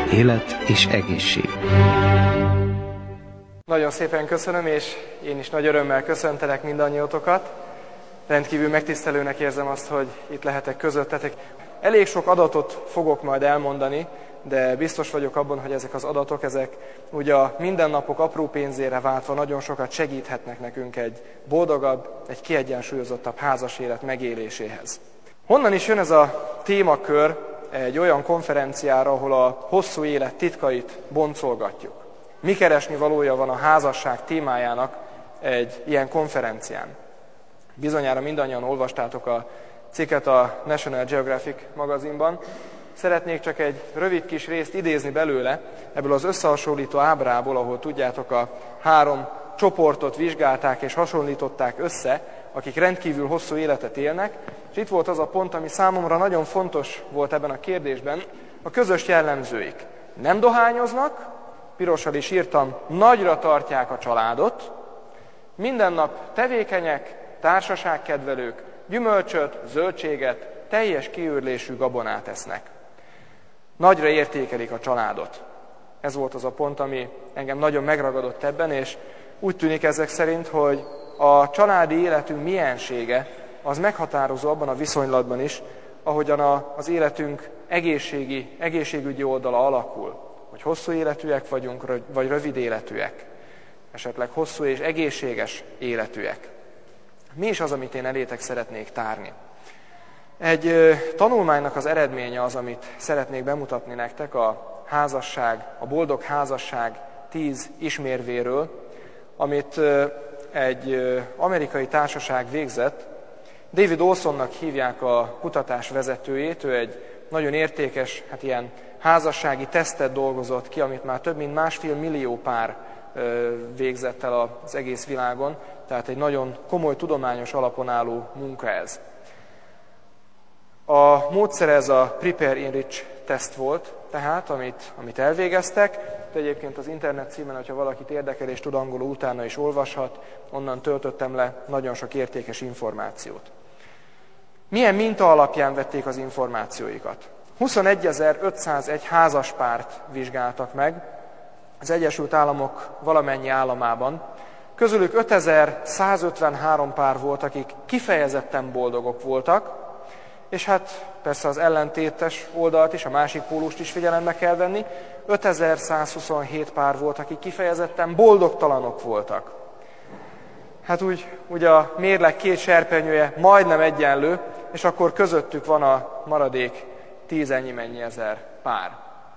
Élet és egészség. Nagyon szépen köszönöm, és én is nagy örömmel köszöntelek mindannyiótokat. Rendkívül megtisztelőnek érzem azt, hogy itt lehetek közöttetek. Elég sok adatot fogok majd elmondani, de biztos vagyok abban, hogy ezek az adatok, ezek ugye a mindennapok apró pénzére váltva nagyon sokat segíthetnek nekünk egy boldogabb, egy kiegyensúlyozottabb házas élet megéléséhez. Honnan is jön ez a témakör egy olyan konferenciára, ahol a hosszú élet titkait boncolgatjuk? Mi keresni valója van a házasság témájának egy ilyen konferencián? Bizonyára mindannyian olvastátok a cikket a National Geographic magazinban. Szeretnék csak egy rövid kis részt idézni belőle, ebből az összehasonlító ábrából, ahol tudjátok, a 3 csoportot vizsgálták és hasonlították össze, akik rendkívül hosszú életet élnek, és itt volt az a pont, ami számomra nagyon fontos volt ebben a kérdésben, a közös jellemzőik. Nem dohányoznak, pirossal is írtam, nagyra tartják a családot, minden nap tevékenyek, társaságkedvelők, gyümölcsöt, zöldséget, teljes kiőrlésű gabonát esznek. Nagyra értékelik a családot. Ez volt az a pont, ami engem nagyon megragadott ebben, és úgy tűnik ezek szerint, hogy a családi életünk miensége az meghatározó abban a viszonylatban is, ahogyan az életünk egészségügyi oldala alakul. Hogy hosszú életűek vagyunk, vagy rövid életűek. Esetleg hosszú és egészséges életűek. Mi is az, amit én elétek szeretnék tárni? Egy tanulmánynak az eredménye az, amit szeretnék bemutatni nektek, a boldog házasság 10 ismérvéről, amit egy amerikai társaság végzett. David Olsonnak hívják a kutatás vezetőjét, ő egy nagyon értékes, ilyen házassági tesztet dolgozott ki, amit már több mint 1,5 millió pár végzett el az egész világon, tehát egy nagyon komoly tudományos alapon álló munka ez. A módszer ez a Prepare Enrich teszt volt, tehát, amit elvégeztek. De egyébként az internet címen, hogyha valakit érdekel és tud angolul, utána is olvashat, onnan töltöttem le nagyon sok értékes információt. Milyen minta alapján vették az információikat? 21.501 házaspárt vizsgáltak meg az Egyesült Államok valamennyi államában. Közülük 5.153 pár volt, akik kifejezetten boldogok voltak, és persze az ellentétes oldalt is, a másik pólust is figyelembe kell venni. 5.127 pár volt, akik kifejezetten boldogtalanok voltak. Úgy a mérleg 2 serpenyője majdnem egyenlő, és akkor közöttük van a maradék 10 ennyi ezer pár.